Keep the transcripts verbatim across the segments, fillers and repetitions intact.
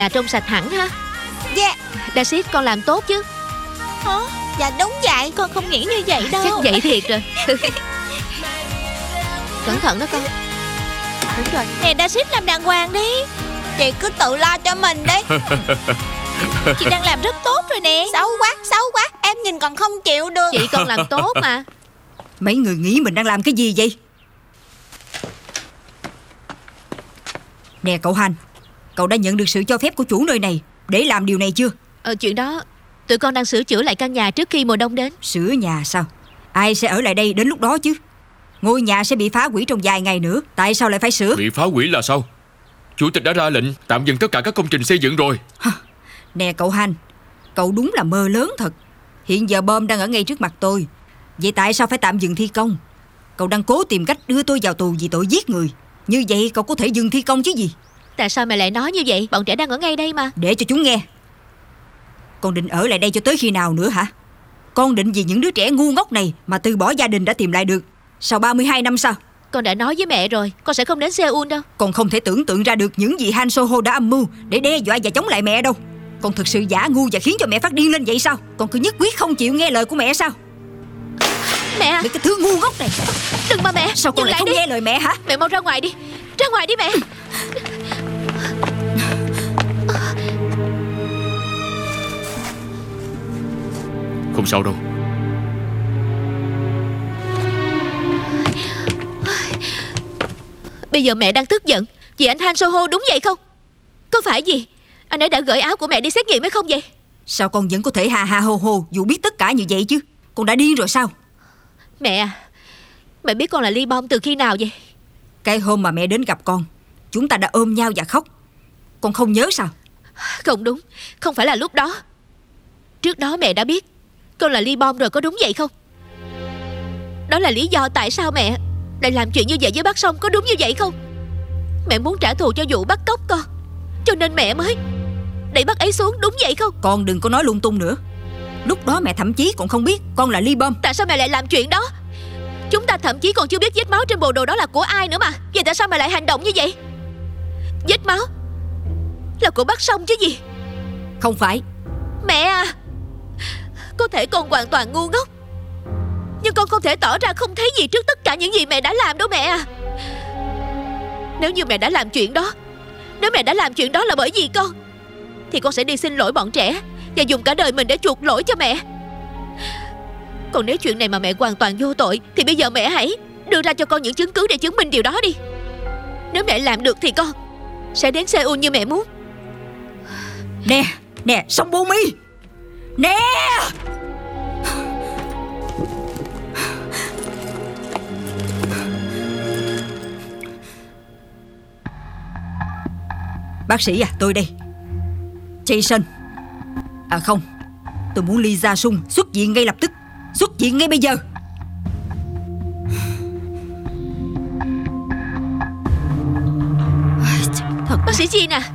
À, trông sạch hẳn ha. Dạ. Dasit, con làm tốt chứ? Hả? Dạ đúng vậy. Con không nghĩ như vậy đâu. Chắc vậy thiệt rồi. Cẩn thận đó con. Đúng rồi. Nè Dasit, làm đàng hoàng đi. Chị cứ tự lo cho mình đi. Chị đang làm rất tốt rồi nè. Xấu quá, xấu quá. Em nhìn còn không chịu được. Chị còn làm tốt mà. Mấy người nghĩ mình đang làm cái gì vậy? Nè cậu Hành, cậu đã nhận được sự cho phép của chủ nơi này để làm điều này chưa? Ờ, chuyện đó tụi con đang sửa chữa lại căn nhà trước khi mùa đông đến. Sửa nhà sao? Ai sẽ ở lại đây đến lúc đó chứ? Ngôi nhà sẽ bị phá hủy trong vài ngày nữa. Tại sao lại phải sửa? Bị phá hủy là sao? Chủ tịch đã ra lệnh tạm dừng tất cả các công trình xây dựng rồi. Nè cậu Hành, cậu đúng là mơ lớn thật. Hiện giờ bom đang ở ngay trước mặt tôi. Vậy tại sao phải tạm dừng thi công? Cậu đang cố tìm cách đưa tôi vào tù vì tội giết người. Như vậy cậu có thể dừng thi công chứ gì? Tại sao mày lại nói như vậy? Bọn trẻ đang ở ngay đây mà. Để cho chúng nghe. Con định ở lại đây cho tới khi nào nữa hả? Con định vì những đứa trẻ ngu ngốc này mà từ bỏ gia đình đã tìm lại được sau ba mươi hai năm sao? Con đã nói với mẹ rồi, con sẽ không đến Seoul đâu. Con không thể tưởng tượng ra được những gì Han Soho đã âm mưu để đe dọa và chống lại mẹ đâu. Con thực sự giả ngu và khiến cho mẹ phát điên lên vậy sao? Con cứ nhất quyết không chịu nghe lời của mẹ sao? Mẹ à, Để cái thứ ngu ngốc này. đừng mà mẹ. Sao con lại không đi. nghe lời mẹ hả? Mẹ mau ra ngoài đi. Ra ngoài đi mẹ. Không sao đâu. Bây giờ mẹ đang tức giận vì anh Han Soho đúng vậy không? Có phải gì anh ấy đã gửi áo của mẹ đi xét nghiệm hay không vậy? Sao con vẫn có thể ha ha hô hô dù biết tất cả như vậy chứ? Con đã điên rồi sao? Mẹ à, mẹ biết con là Ly Bom từ khi nào vậy? Cái hôm mà mẹ đến gặp con, chúng ta đã ôm nhau và khóc. Con không nhớ sao? Không đúng, không phải là lúc đó. Trước đó mẹ đã biết con là Ly Bom rồi, có đúng vậy không? Đó là lý do tại sao mẹ lại làm chuyện như vậy với bác Song, có đúng như vậy không? Mẹ muốn trả thù cho vụ bắt cóc con, cho nên mẹ mới đẩy bác ấy xuống, đúng vậy không? Con đừng có nói lung tung nữa. Lúc đó mẹ thậm chí còn không biết con là Ly Bom. Tại sao mẹ lại làm chuyện đó? Chúng ta thậm chí còn chưa biết vết máu trên bộ đồ đó là của ai nữa mà. Vậy tại sao mẹ lại hành động như vậy? Vết máu là của bác Song chứ gì? Không phải. Mẹ à, có thể con hoàn toàn ngu ngốc, nhưng con không thể tỏ ra không thấy gì trước tất cả những gì mẹ đã làm đâu mẹ à. Nếu như mẹ đã làm chuyện đó, nếu mẹ đã làm chuyện đó là bởi vì con, thì con sẽ đi xin lỗi bọn trẻ và dùng cả đời mình để chuộc lỗi cho mẹ. Còn nếu chuyện này mà mẹ hoàn toàn vô tội, thì bây giờ mẹ hãy đưa ra cho con những chứng cứ để chứng minh điều đó đi. Nếu mẹ làm được thì con sẽ đến Seoul như mẹ muốn. Nè, nè, Song Bô Mi. Nè. Bác sĩ à, tôi đây. Jason. À không, tôi muốn Lee Gia Sung xuất viện ngay lập tức. Xuất viện ngay bây giờ. Thật. Bác sĩ Jin à.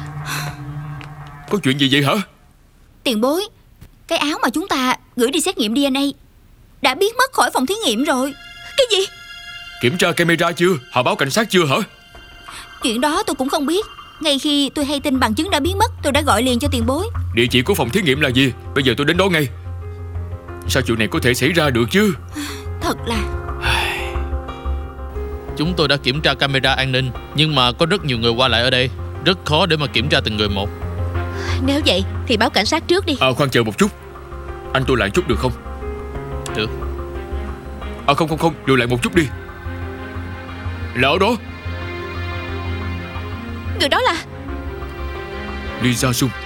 Có chuyện gì vậy hả? Tiền bối, cái áo mà chúng ta gửi đi xét nghiệm đê en a đã biến mất khỏi phòng thí nghiệm rồi. Cái gì? Kiểm tra camera chưa? Họ báo cảnh sát chưa hả? Chuyện đó tôi cũng không biết. Ngay khi tôi hay tin bằng chứng đã biến mất, tôi đã gọi liền cho tiền bối. Địa chỉ của phòng thí nghiệm là gì? Bây giờ tôi đến đó ngay. Sao chuyện này có thể xảy ra được chứ? Thật là... Chúng tôi đã kiểm tra camera an ninh, nhưng mà có rất nhiều người qua lại ở đây, rất khó để mà kiểm tra từng người một. Nếu vậy thì báo cảnh sát trước đi. À khoan chờ một chút. Anh tôi lại chút được không? Được. À không không không, lùi lại một chút đi. Là ở đó. Người đó là Lee Gia Sung.